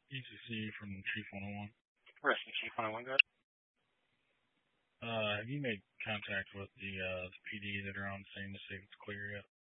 ECC from Chief 101. Rescue Chief 101, go ahead. Have you made contact with the PD that are on scene to see if it's clear yet?